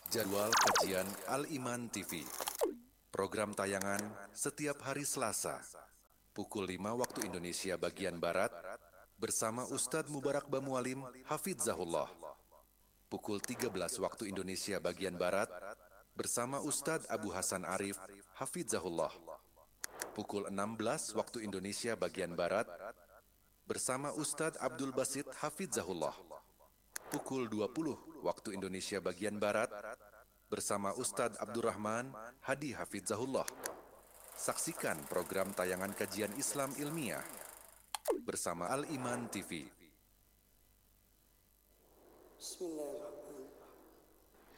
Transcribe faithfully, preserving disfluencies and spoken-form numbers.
Jadwal kajian Al-Iman T V. Program tayangan setiap hari Selasa, pukul lima waktu Indonesia bagian Barat, bersama Ustadz Mubarak Bamualim Hafizahullah. Pukul tiga belas waktu Indonesia bagian Barat, bersama Ustadz Abu Hasan Arif Hafizahullah. Pukul enam belas waktu Indonesia bagian Barat, bersama Ustadz Abdul Basit Hafizahullah. Pukul dua puluh waktu Indonesia bagian Barat, bersama Ustadz Abdurrahman Hadi Hafizahullah. Saksikan program tayangan kajian Islam ilmiah bersama Al-Iman T V. Bismillahirrahmanirrahim.